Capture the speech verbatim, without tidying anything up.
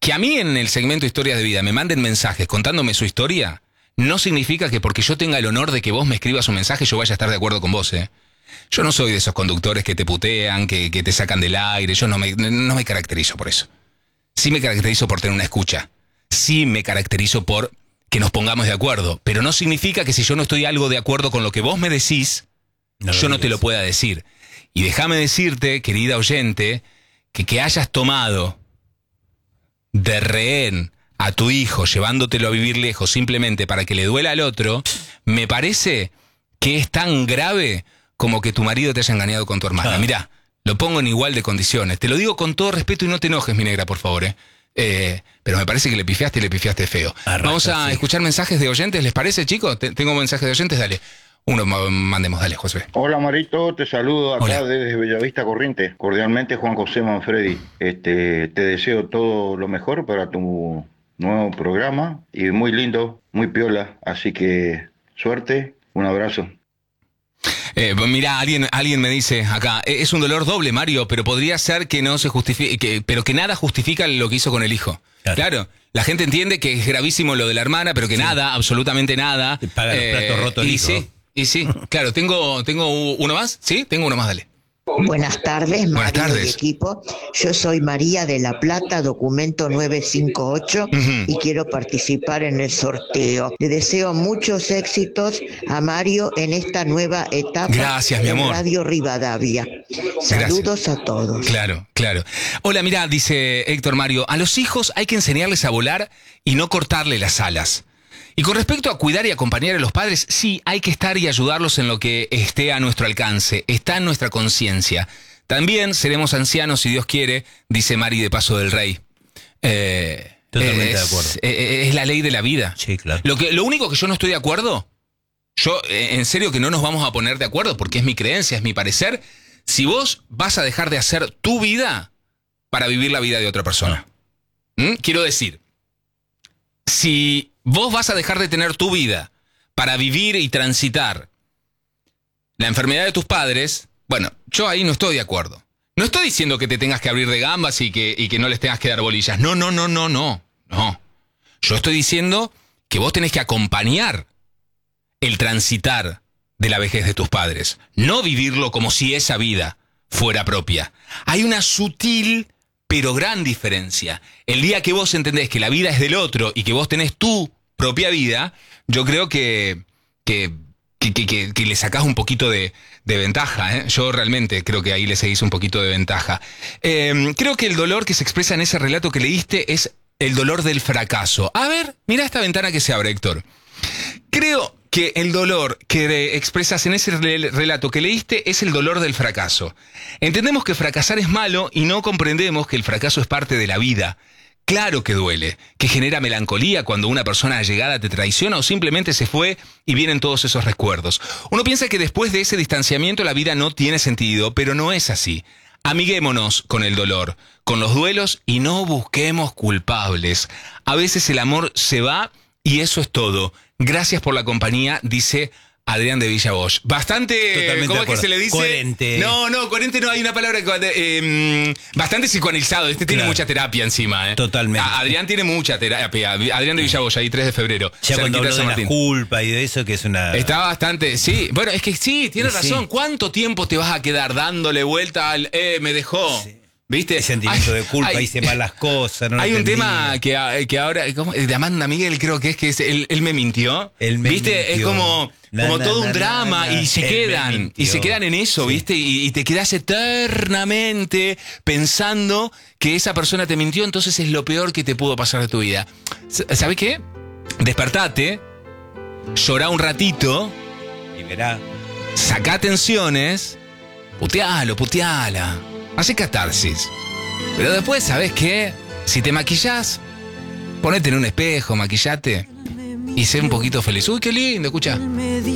que a mí en el segmento Historias de Vida me manden mensajes contándome su historia, no significa que porque yo tenga el honor de que vos me escribas un mensaje yo vaya a estar de acuerdo con vos, ¿eh? Yo no soy de esos conductores que te putean, que, que te sacan del aire. Yo no me, no me caracterizo por eso. Sí me caracterizo por tener una escucha. Sí me caracterizo por que nos pongamos de acuerdo. Pero no significa que si yo no estoy algo de acuerdo con lo que vos me decís, no yo no te lo pueda decir. Y déjame decirte, querida oyente, que que hayas tomado de rehén a tu hijo, llevándotelo a vivir lejos simplemente para que le duela al otro, me parece que es tan grave como que tu marido te haya engañado con tu hermana. Ah. Mirá, lo pongo en igual de condiciones. Te lo digo con todo respeto y no te enojes, mi negra, por favor, ¿eh? Eh, pero me parece que le pifiaste y le pifiaste feo. Arrasca, Vamos a sí. escuchar mensajes de oyentes, ¿les parece, chicos? Tengo mensajes de oyentes, dale. Uno mandemos, dale, José. Hola, Marito, te saludo acá Hola. desde Bellavista, Corrientes. Cordialmente, Juan José Manfredi. Este, te deseo todo lo mejor para tu nuevo programa y muy lindo, muy piola. Así que suerte, un abrazo. Eh, mira, alguien, alguien me dice acá, es un dolor doble, Mario, pero podría ser que no se justifique, que, pero que nada justifica lo que hizo con el hijo. Claro. Claro, la gente entiende que es gravísimo lo de la hermana, pero que sí. nada, absolutamente nada. Te paga los eh, platos rotos el y hijo. sí, y sí, claro, tengo, tengo uno más, ¿sí? Tengo uno más, dale. Buenas tardes, Mario Buenas tardes. y equipo. Yo soy María de La Plata, documento nueve cinco ocho, uh-huh. y quiero participar en el sorteo. Le deseo muchos éxitos a Mario en esta nueva etapa. Gracias, mi amor. Radio Rivadavia. Saludos Gracias. A todos. Claro, claro. Hola, mira, dice Héctor Mario, a los hijos hay que enseñarles a volar y no cortarle las alas. Y con respecto a cuidar y acompañar a los padres, sí, hay que estar y ayudarlos en lo que esté a nuestro alcance, está en nuestra conciencia. También seremos ancianos, si Dios quiere, dice Mari de Paso del Rey. Eh, Totalmente es, de acuerdo. Es, es la ley de la vida. Sí, claro. Lo, que, lo único que yo no estoy de acuerdo, yo en serio que no nos vamos a poner de acuerdo, porque es mi creencia, es mi parecer, si vos vas a dejar de hacer tu vida para vivir la vida de otra persona. ¿Mm? Quiero decir, si vos vas a dejar de tener tu vida para vivir y transitar la enfermedad de tus padres, bueno, yo ahí no estoy de acuerdo. No estoy diciendo que te tengas que abrir de gambas y que, y que no les tengas que dar bolillas. No, no, no, no, no. No. Yo estoy diciendo que vos tenés que acompañar el transitar de la vejez de tus padres. No vivirlo como si esa vida fuera propia. Hay una sutil pero gran diferencia. El día que vos entendés que la vida es del otro y que vos tenés tu propia vida, yo creo que, que, que, que, que le sacás un poquito de, de ventaja, ¿eh? Yo realmente creo que ahí le seguís un poquito de ventaja. Eh, creo que el dolor que se expresa en ese relato que leíste es el dolor del fracaso. A ver, mira esta ventana que se abre, Héctor. Creo que el dolor que expresas en ese relato que leíste es el dolor del fracaso. Entendemos que fracasar es malo y no comprendemos que el fracaso es parte de la vida. Claro que duele, que genera melancolía cuando una persona allegada te traiciona o simplemente se fue y vienen todos esos recuerdos. Uno piensa que después de ese distanciamiento la vida no tiene sentido, pero no es así. Amiguémonos con el dolor, con los duelos y no busquemos culpables. A veces el amor se va y eso es todo. Gracias por la compañía, dice Adrián de Villa Bosch. Bastante, totalmente ¿cómo es que se le dice? Coherente. No, no, coherente no, hay una palabra que, eh, bastante psicoanalizado. Este tiene claro. mucha terapia encima, ¿eh? Totalmente. A, Adrián tiene mucha terapia. Adrián de Villa Bosch, ahí tres de febrero. Ya cuando habló de la culpa y de eso, que es una... Está bastante, sí. Bueno, es que sí, tiene razón. Sí. ¿Cuánto tiempo te vas a quedar dándole vuelta al, eh, me dejó? Sí. ¿Viste? El sentimiento hay, de culpa, hay, hice malas cosas. No hay un entendí. tema que, que ahora, ¿cómo? De Amanda Miguel creo que es que es, él, él me mintió. Él me ¿Viste? mintió. Es como, na, como na, todo na, un drama na, na. y se Él quedan. Y se quedan en eso, sí. ¿Viste? Y, y te quedas eternamente pensando que esa persona te mintió, entonces es lo peor que te pudo pasar de tu vida. ¿Sabes qué? Despertate, llorá un ratito. Y verá. Sacá tensiones. Putealo, puteala. Hace catarsis. Pero después, ¿sabés qué? Si te maquillás, ponete en un espejo, maquillate y sé un poquito feliz. Uy, qué lindo, escucha.